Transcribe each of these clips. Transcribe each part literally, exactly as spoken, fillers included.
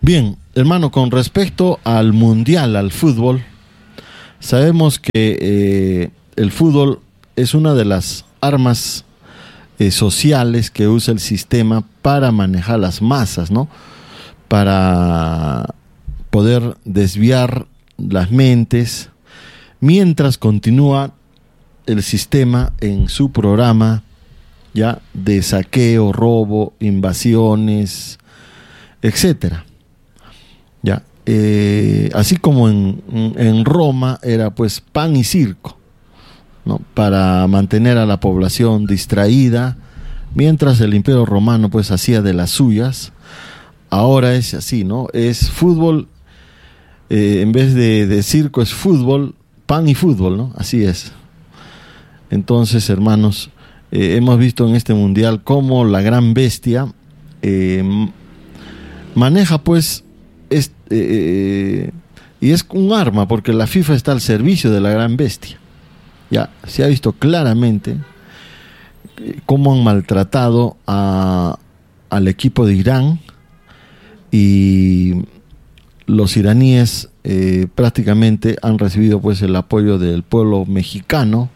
Bien, hermano, con respecto al mundial, al fútbol, sabemos que eh, el fútbol es una de las armas eh, sociales que usa el sistema para manejar las masas, ¿no? Para poder desviar las mentes, mientras continúa el sistema en su programa ya de saqueo, robo, invasiones, etcétera. Ya, eh, así como en, en Roma era pues pan y circo, ¿no? Para mantener a la población distraída, mientras el Imperio Romano pues hacía de las suyas. Ahora es así, ¿no? Es fútbol, eh, en vez de, de circo es fútbol, pan y fútbol, ¿no? Así es. Entonces, hermanos, eh, hemos visto en este mundial cómo la gran bestia eh, maneja pues es, eh, y es un arma, porque la FIFA está al servicio de la gran bestia. Ya se ha visto claramente eh, cómo han maltratado a, al equipo de Irán, y los iraníes eh, prácticamente han recibido pues el apoyo del pueblo mexicano.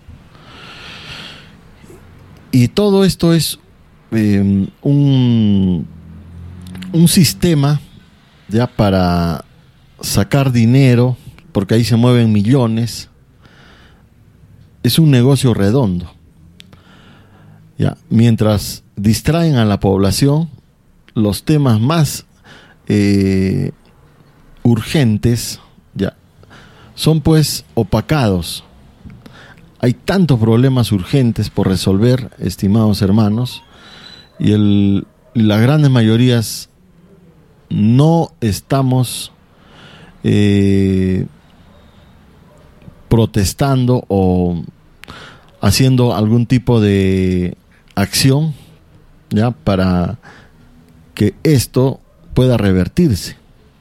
Y todo esto es eh, un, un sistema ya para sacar dinero, porque ahí se mueven millones. Es un negocio redondo. Ya, mientras distraen a la población, los temas más eh, urgentes ya son pues opacados. Hay tantos problemas urgentes por resolver, estimados hermanos, y el, las grandes mayorías no estamos eh, protestando o haciendo algún tipo de acción ya para que esto pueda revertirse.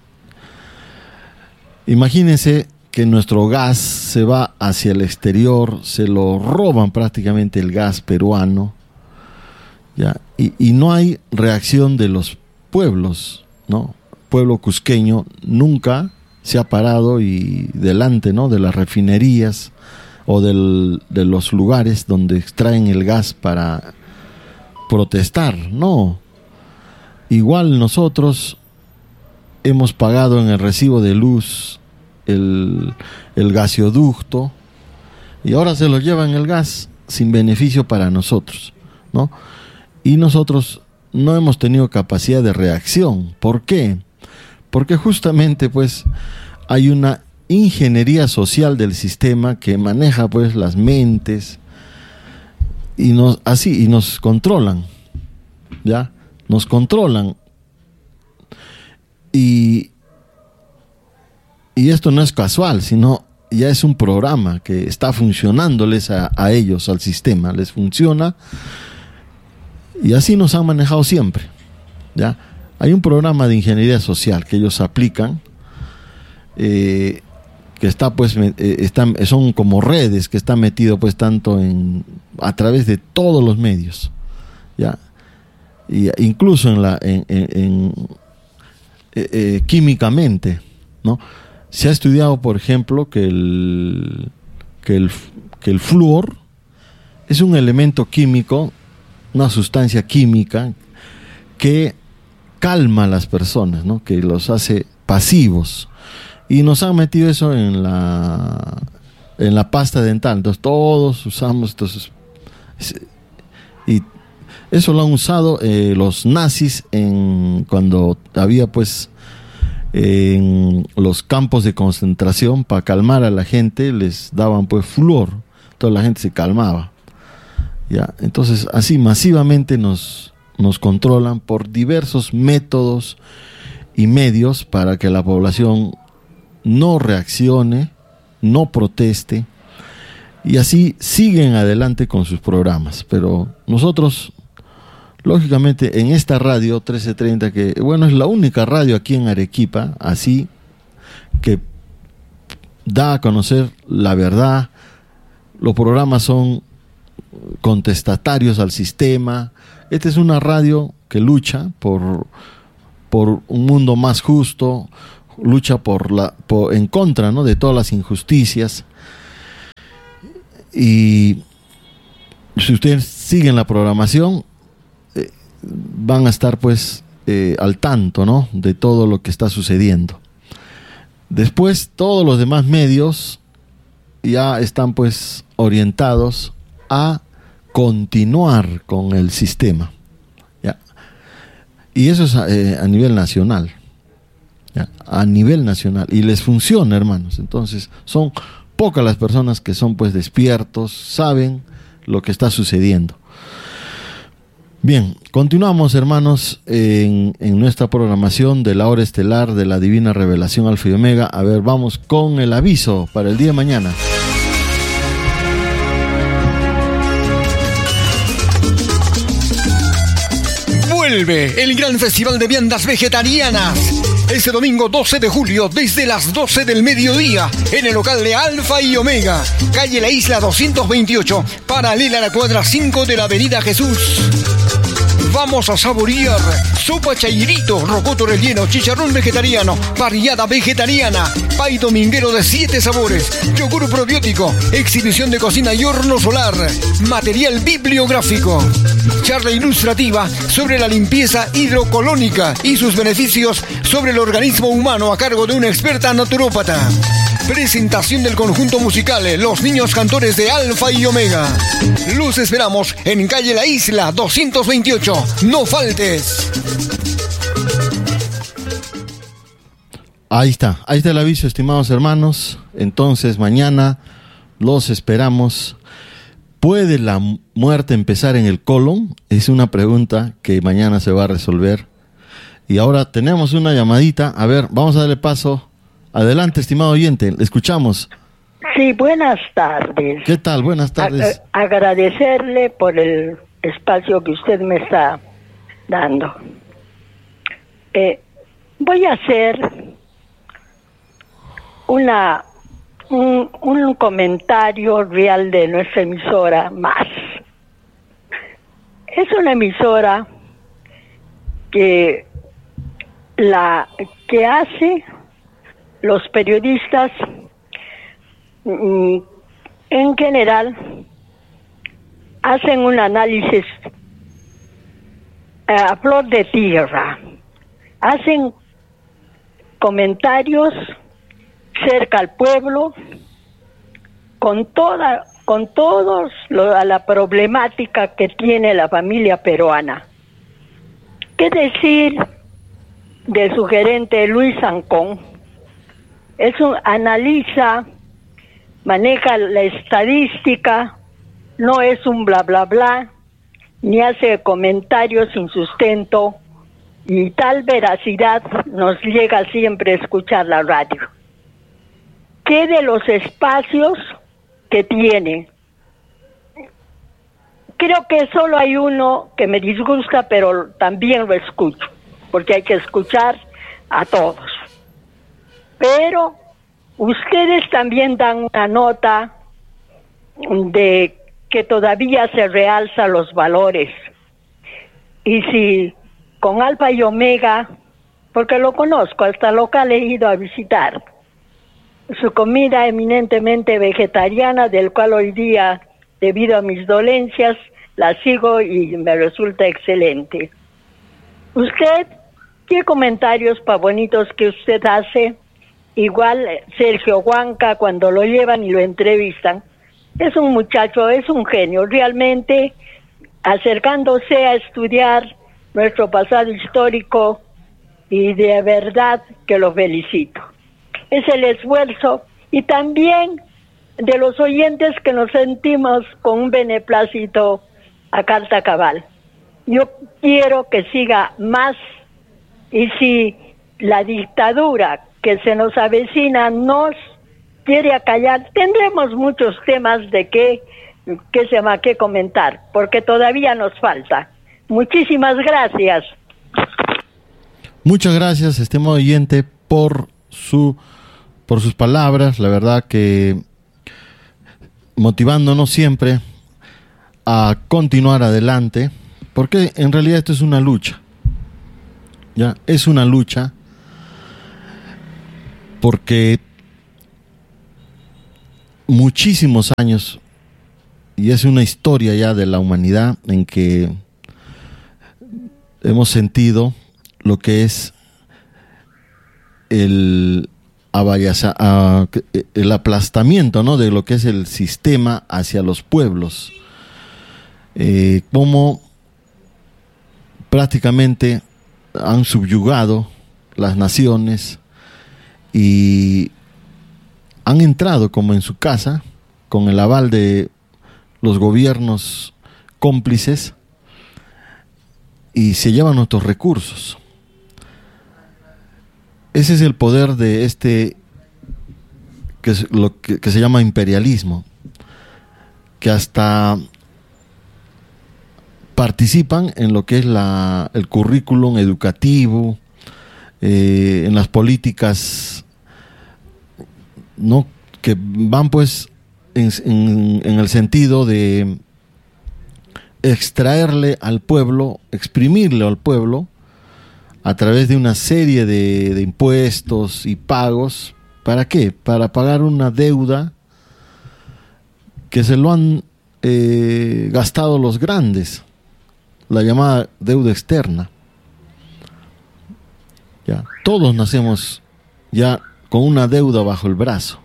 Imagínense que nuestro gas se va hacia el exterior, se lo roban prácticamente el gas peruano, ¿ya? Y, y no hay reacción de los pueblos, ¿no? Pueblo cusqueño nunca se ha parado y delante, ¿no?, de las refinerías o del, de los lugares donde extraen el gas para protestar, no. Igual nosotros hemos pagado en el recibo de luz el, el gasoducto, y ahora se lo llevan el gas sin beneficio para nosotros, ¿no? Y nosotros no hemos tenido capacidad de reacción. ¿Por qué? Porque justamente pues hay una ingeniería social del sistema que maneja pues las mentes y nos así y nos controlan, ¿ya? Nos controlan. Y Y esto no es casual, sino ya es un programa que está funcionándoles a, a ellos, al sistema, les funciona, y así nos han manejado siempre, ¿ya? Hay un programa de ingeniería social que ellos aplican, eh, que está pues, eh, están, son como redes que están metidos pues tanto en, a través de todos los medios, ¿ya? Y incluso en la, en, en, en eh, eh, químicamente, ¿no? Se ha estudiado, por ejemplo, que el, que el, que el flúor es un elemento químico, una sustancia química que calma a las personas, ¿no?, que los hace pasivos. Y nos han metido eso en la, en la pasta dental. Entonces todos usamos estos. Y eso lo han usado eh, los nazis en, cuando había pues en los campos de concentración, para calmar a la gente les daban pues flúor, toda la gente se calmaba, ya. Entonces así masivamente nos, nos controlan por diversos métodos y medios para que la población no reaccione, no proteste, y así siguen adelante con sus programas. Pero nosotros, lógicamente, en esta radio trece treinta, que bueno, es la única radio aquí en Arequipa, así, que da a conocer la verdad. Los programas son contestatarios al sistema. Esta es una radio que lucha por, por un mundo más justo, lucha por la, por, en contra, ¿no?, de todas las injusticias. Y si ustedes siguen la programación, eh, van a estar pues eh, al tanto, ¿no?, de todo lo que está sucediendo. Después, todos los demás medios ya están pues orientados a continuar con el sistema, ¿ya? Y eso es a, eh, a nivel nacional, ¿ya? A nivel nacional, y les funciona, hermanos. Entonces son pocas las personas que son pues despiertos, saben lo que está sucediendo. Bien, continuamos, hermanos, en, en nuestra programación de la hora estelar de la Divina Revelación Alfa y Omega. A ver, vamos con el aviso para el día de mañana. Vuelve el gran festival de viandas vegetarianas. Este domingo doce de julio, desde las doce del mediodía, en el local de Alfa y Omega, calle La Isla doscientos veintiocho, paralela a la cuadra cinco de la Avenida Jesús. Vamos a saborear sopa chairito, rocoto relleno, chicharrón vegetariano, parrillada vegetariana, pay dominguero de siete sabores, yogur probiótico, exhibición de cocina y horno solar, material bibliográfico, charla ilustrativa sobre la limpieza hidrocolónica y sus beneficios sobre el organismo humano a cargo de una experta naturópata. Presentación del conjunto musical Los Niños Cantores de Alfa y Omega. Los esperamos en calle La Isla doscientos veintiocho. No faltes. Ahí está, ahí está el aviso, estimados hermanos. Entonces mañana los esperamos. ¿Puede la muerte empezar en el colon? Es una pregunta que mañana se va a resolver. Y ahora tenemos una llamadita. A ver, vamos a darle paso. Adelante, estimado oyente, le escuchamos. Sí, buenas tardes. ¿Qué tal? Buenas tardes. A- agradecerle por el espacio que usted me está dando. Eh, voy a hacer una un, un comentario real de nuestra emisora más. Es una emisora que la que hace los periodistas mm, en general hacen un análisis eh, a flor de tierra, hacen comentarios cerca al pueblo con toda con todos lo, a la problemática que tiene la familia peruana. ¿Qué decir del sugerente Luis Ancón? Es un, analiza, maneja la estadística, no es un bla bla bla, ni hace comentarios sin sustento, y tal veracidad nos llega siempre a escuchar la radio. ¿Qué de los espacios que tiene? Creo que solo hay uno que me disgusta, pero también lo escucho, porque hay que escuchar a todos. Pero ustedes también dan una nota de que todavía se realzan los valores. Y si con Alfa y Omega, porque lo conozco, hasta local he ido a visitar, su comida eminentemente vegetariana, del cual hoy día, debido a mis dolencias, la sigo y me resulta excelente. ¿Usted qué comentarios pa' bonitos que usted hace? Igual Sergio Huanca, cuando lo llevan y lo entrevistan, es un muchacho, es un genio, realmente acercándose a estudiar nuestro pasado histórico, y de verdad que lo felicito. Es el esfuerzo, y también de los oyentes que nos sentimos con un beneplácito a carta cabal. Yo quiero que siga más, y si la dictadura que se nos avecina nos quiere acallar, tendremos muchos temas de qué, qué se llama, qué comentar, porque todavía nos falta. Muchísimas gracias. Muchas gracias, estimado oyente, por su por sus palabras, la verdad que motivándonos siempre a continuar adelante, porque en realidad esto es una lucha. Ya, es una lucha porque muchísimos años, y es una historia ya de la humanidad en que hemos sentido lo que es el, el aplastamiento, ¿no?, de lo que es el sistema hacia los pueblos, eh, como prácticamente han subyugado las naciones y han entrado como en su casa con el aval de los gobiernos cómplices y se llevan nuestros recursos. Ese es el poder de este que, es lo que, que se llama imperialismo, que hasta participan en lo que es la, el currículum educativo, eh, en las políticas, ¿no?, que van pues en, en, en el sentido de extraerle al pueblo, exprimirle al pueblo a través de una serie de, de impuestos y pagos. ¿Para qué? Para pagar una deuda que se lo han eh, gastado los grandes, la llamada deuda externa. Ya, todos nacemos ya con una deuda bajo el brazo.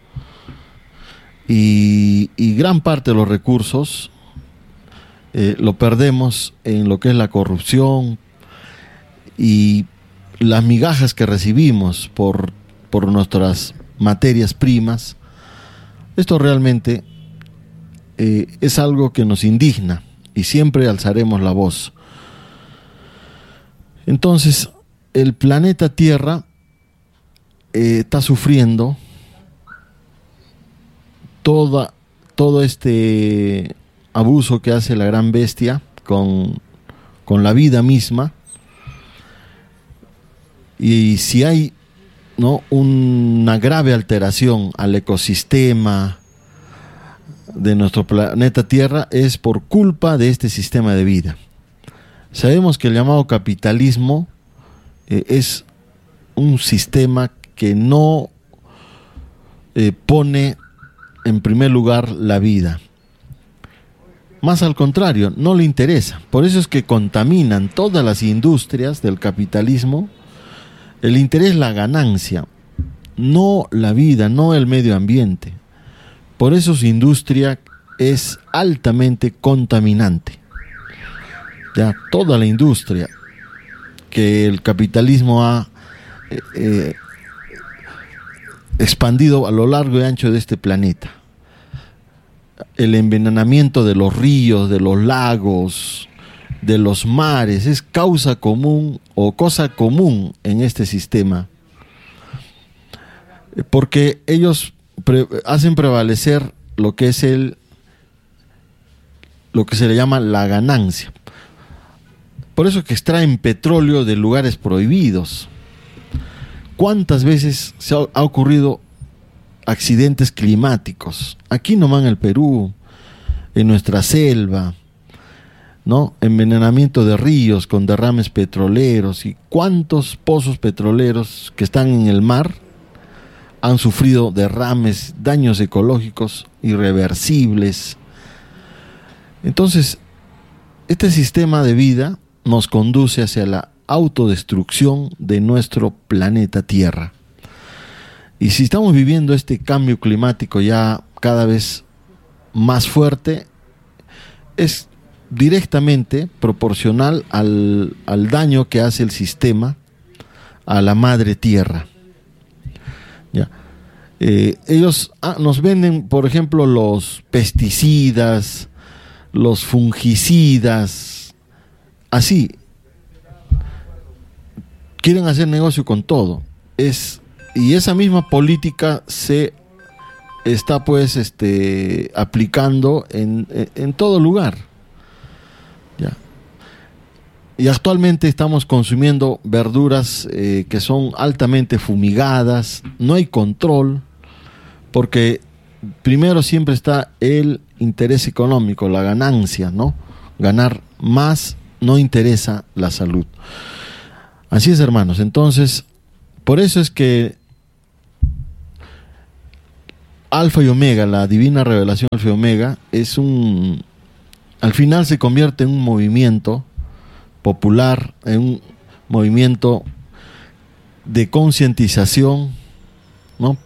Y, y gran parte de los recursos eh, lo perdemos en lo que es la corrupción y las migajas que recibimos por, por nuestras materias primas. Esto realmente eh, es algo que nos indigna y siempre alzaremos la voz. Entonces, el planeta Tierra eh, está sufriendo toda, todo este abuso que hace la gran bestia con, con la vida misma. Y si hay, ¿no?, una grave alteración al ecosistema de nuestro planeta Tierra, es por culpa de este sistema de vida. Sabemos que el llamado capitalismo eh, es un sistema que no eh, pone en primer lugar la vida. Más al contrario, no le interesa. Por eso es que contaminan todas las industrias del capitalismo. El interés es la ganancia, no la vida, no el medio ambiente. Por eso su industria es altamente contaminante. Ya, toda la industria que el capitalismo ha eh, eh, expandido a lo largo y ancho de este planeta. El envenenamiento de los ríos, de los lagos, de los mares, es causa común o cosa común en este sistema. Porque ellos pre- hacen prevalecer lo que es el lo que se le llama la ganancia. Por eso que extraen petróleo de lugares prohibidos. ¿Cuántas veces se ha, ha ocurrido accidentes climáticos? Aquí nomás en el Perú, en nuestra selva, ¿no? Envenenamiento de ríos con derrames petroleros. ¿Y cuántos pozos petroleros que están en el mar han sufrido derrames, daños ecológicos irreversibles? Entonces, este sistema de vida nos conduce hacia la autodestrucción de nuestro planeta Tierra. Y si estamos viviendo este cambio climático ya cada vez más fuerte, es directamente proporcional al, al daño que hace el sistema a la madre Tierra. Ya. Eh, ellos ah, nos venden, por ejemplo, los pesticidas, los fungicidas, así. Quieren hacer negocio con todo. Es, y esa misma política se está pues este aplicando en, en, en todo lugar. Ya. Y actualmente estamos consumiendo verduras eh, que son altamente fumigadas, no hay control, porque primero siempre está el interés económico, la ganancia, ¿no? Ganar más no interesa la salud. Así es, hermanos. Entonces, por eso es que Alfa y Omega, la divina revelación Alfa y Omega, es un, al final se convierte en un movimiento popular, en un movimiento de concientización, ¿no?